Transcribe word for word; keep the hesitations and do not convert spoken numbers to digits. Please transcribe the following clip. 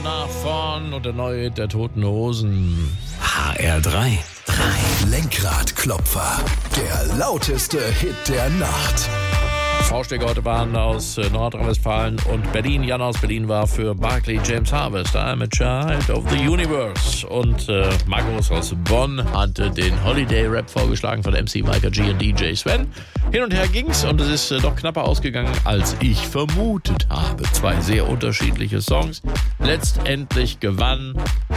Nach vorn und der neue Hit der Toten Hosen. H R drei. drei. Lenkradklopfer. Der lauteste Hit der Nacht. Vorschläge heute waren aus Nordrhein-Westfalen und Berlin. Jan aus Berlin war für Barclay James Harvest. I'm a Child of the Universe. Und äh, Markus aus Bonn hatte den Holiday-Rap vorgeschlagen von M C Micah G und D J Sven. Hin und her ging's und es ist äh, doch knapper ausgegangen, als ich vermutet habe. Zwei sehr unterschiedliche Songs. Letztendlich gewann